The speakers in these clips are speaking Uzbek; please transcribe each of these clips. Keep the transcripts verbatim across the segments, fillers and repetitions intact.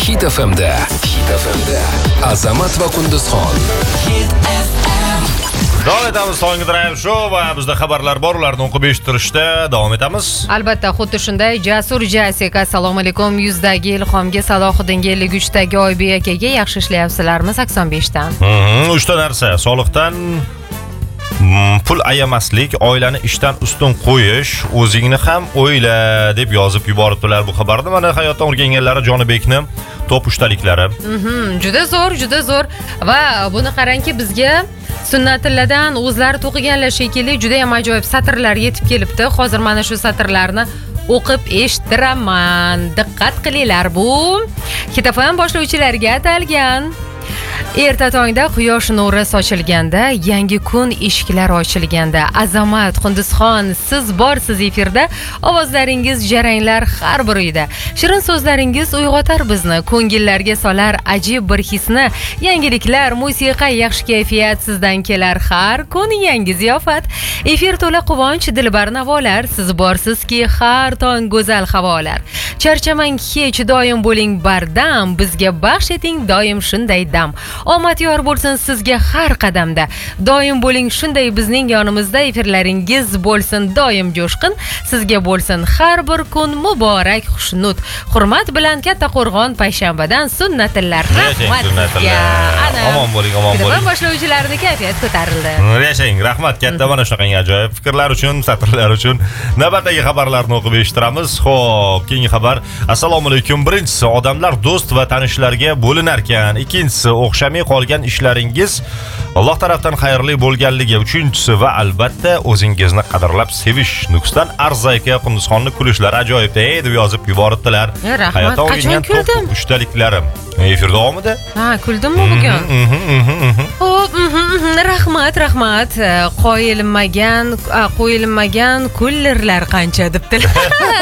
Hit F M'da Hit F M'da Azamat va Qunduzxon. Davom etamiz so'nggi drive show va bizda xabarlar bor, ularni o'qib eshittirishda davom etamiz. Albatta, xuddi shunday. Jasur Jasik, assalomu alaykum. yuzdagi Ilhomga, Salohiddinga, ellik uchdagi Oybek akaga yaxshi ishlayapsizlarmi? sakson beshdan. Mhm, uchta narsa: soliqdan pul ayamaslik, oilani ishdan ustun qo'yish, o'zingni ham o'yla deb yozib yuboribdilar bu xabarni. Mana hayotdan o'rganganlari Jonibekni top uchtaliklari. Mhm, juda zo'r, juda zo'r. Va buni qarangki, bizga Sunnatilladan o'zlari to'qiganlar shekilli juda ham ajoyib satrlar yetib kelibdi. Hozir mana shu satrlarni o'qib eshittiraman. Diqqat qilinglar, bu Hit F M boshlovchilariga atalgan. Erta tongda quyosh nuri sochilganda, yangi kun eshiklari ochilganda, Azamat, Qunduzxon, siz borsiz efirda, ovozlaringiz jaranglar har bir uyda. Shirin so'zlaringiz uyg'otar bizni, ko'ngillarga solar ajib bir hisni. Yangiliklar, musiqa, yaxshi kayfiyat sizdan kelar har kun yangi ziyofat. Efir to'la quvonch, dilbar navolar, siz borsizki har tong go'zal havolar. Charchamang hech, doim bo'ling bardam, bizga baxsh eting doim shunday dam. Omad yor bo'lsin sizga har qadamda. Doim bo'ling shunday bizning yonimizda, efirlaringiz bo'lsin doim jo'shqin. Sizga bo'lsin har bir kun muborak, xushnud. Hurmat bilan Kattaqo'rg'on payshanbadan Sunnatillar. Rahmat sizga. Omon bo'ling, omon bo'ling. Boshlovchilarning kayfiyat ko'tarildi. Yashang, rahmat katta mana shunaqangi ajoyib fikrlar uchun, satrlar uchun. Navbatdagi xabarlarni o'qib eshittiramiz. Xo'p, keyingi xabar. Assalomu alaykum. Birinchisi, odamlar do'st va tanishlarga bo'linar ekan. Ikkinchisi, o'xshamay qolgan ishlaringiz Alloh tarafdan xayrli bo'lganligi. Uchinchisi va albatta o'zingizni qadrlab sevish. Nukusdan Arzayka Qunduzxonni kulishlari ajoyib deb yozib yuboribdilar. Rahmat, qachon kuldim? Uchtaliklarim. Efir davomida? Ha, kuldimmi bugun? Xo'p, rahmat, rahmat. Qo'yilmagan, qo'yilmagan kullerlar qancha debdilar.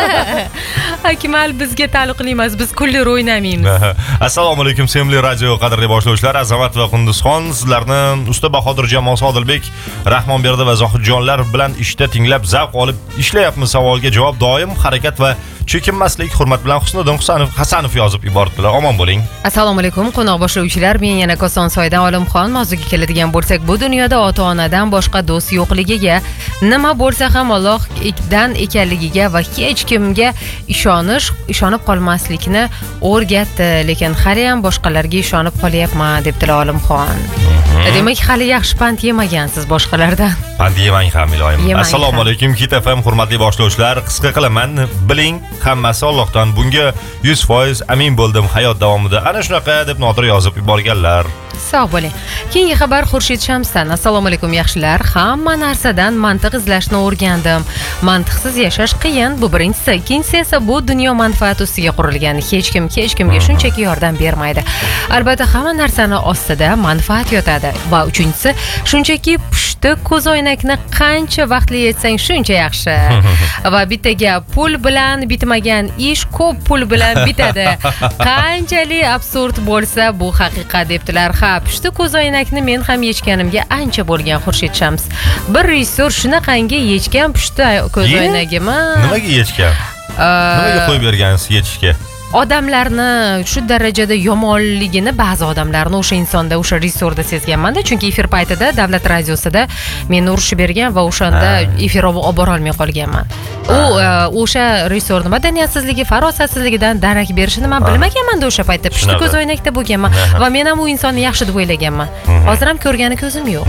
Akmal bizga taalluqli emas, biz kuller o'ynamaymiz. Assalomu alaykum, sevimli radio qadrli boshlovchilar, Azamat va Qunduzxon, sizlarni Usta Bahodir jamoasi Odilbek, Rahmonberdi va Zohidjonlar bilan ishda tinglab zavq olib ishlayapmiz. Savolga javob doim harakat va chekinmaslik. Hurmat bilan Husniddin Husanov Hasanov yozib yubordilar. Omon bo'ling. Assalomu alaykum, qo'noq boshlovchilar. Men yana Kosonsoydan Olimxon. Mavzuga keladigan bo'lsak, bu dunyoda ota-onadan boshqa do'st yo'qligiga, nima bo'lsa ham Allohdan ekanligiga va hech kimga ishonish, ishonib qolmaslikni o'rgatdi, lekin hali ham boshqalarga ishonib qolyapman, debdilar Olimxon. Demak, hali yaxshi pand yemagansiz boshqalardan. Pand yemang ham iloyim. Assalomu alaykum, Hit F M hurmatli boshlovchilar. Qisqa qilaman, biling, hammasi Allohdan. Bunga yuz foiz amin bo'ldim hayot davomida. Ana shunaqa deb Nodir yozib yuborganlar. Sog' bo'ling. Keyingi xabar Xurshid Shamsdan. Assalomu alaykum yaxshilar. Hamma narsadan mantiq izlashni o'rgandim. Mantiqsiz yashash qiyin. Bu birinchisi. Ikkinchisi esa bu dunyo manfaati ustiga qurilgan. Hech kim hech kimga shunchaki yordam bermaydi. Albatta, hamma narsani ostida manfaat yotadi. Va uchinchisi, shunchaki pushti ko'zoynakni qancha vaqtli yetsang shuncha yaxshi. Va bitta gap, pul bilan bitmagan ish ko'p pul bilan bitadi. Qanchalik absurd bo'lsa, bu haqiqat debdilar. Ha, pushti ko'zoynakni men ham yechganimga ancha bo'lgan. Xurshid Shams. Bir rejissyor shunaqangi yechgan pushti ko'zoynagimi? Nimaga yechgan? Nimaga qo'yib bergansiz yechishga? Odamlarni shu darajada yomonligini, ba'zi odamlarni o'sha insonda, o'sha rejissyorda sezganman-da, chunki efir paytida davlat radiosida meni urishib bergan va o'shanda efir olib bora olmay qolganman. U o'sha rejissyorning madaniyatsizligi, farosatsizligidan darak berishini men bilmaganman-da o'sha paytda. Pushti ko'zoynakda bo'lganman va men ham u insonni yaxshi deb o'ylaganman. Hozir ham ko'rgani ko'zim yo'q.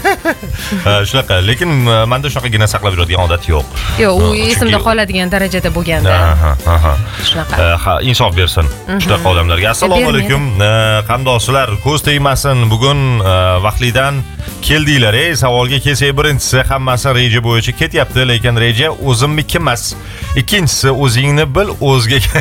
Shunaqa, lekin menda shunaqagina saqlab yuradigan odat yo'q. Yo'q, u esimda qoladigan darajada bo'lganda. Aha. Shunaqa. Insof bersin shunaqa odamlarga. Assalomu alaykum. Qandoqsizlar? Ko'z tegmasin. Bugun vaqtlidan keldinglar. Ey, savolga kelsak, birinchisi, hammasi reja bo'yicha ketyapti, lekin reja o'zimniki emas. Ikkinchisi, o'zingni bil, o'zgaga.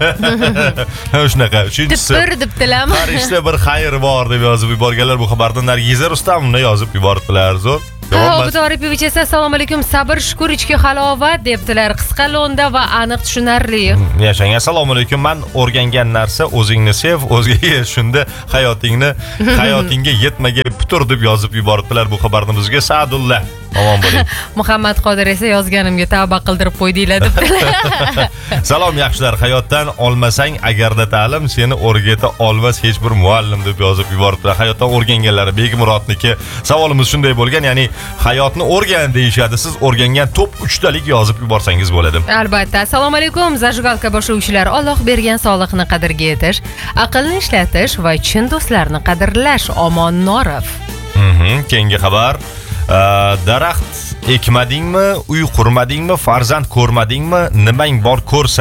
Shunaqa. Uchinchisi, bir debdilarmi? har ishda bir xayr bor deb yozib yuborganlar. Bu xabarda Nargiza Rustamova yozib yubordilar. Zo'r. Obid Oripovich esa assalomu alaykum, sabr, shukur, ichki halovat debdilar. Qisqa lo'nda va aniq tushunarli. Yashang. Assalomu alaykum. Men o'rgangan narsa o'zingni sev, o'zgaga shunda hayotingni hayotingga yetmaga putur deb yozib yuboribdilar bu xabarni bizga. Sa'dulla Omon bo'ling. Muhammad Qodir esa yozganimga tavba qildirib qo'ydinglar debdilar. Salom yaxshilar, hayotdan olmasang agarda ta'lim seni o'rgata olmas hech bir muallim deb yozib yuboribdilar. Hayotdan o'rganganlari Begmurodniki savolimiz shunday bo'lgan, ya'ni hayotni o'rgan deyishadi. Siz o'rgangan top uchtalik yozib yuborsangiz bo'ladi. Albatta. Assalomu alaykum zajgalka boshlovchilar. Alloh bergan sog'liqni qadrga yetish, aqlni ishlatish va chin do'stlarni qadrlash. Omon Norov. Mhm, keyingi xabar. Daraxt ekmadingmi, uy qurmadingmi, farzand ko'rmadingmi, nimang bor ko'rsa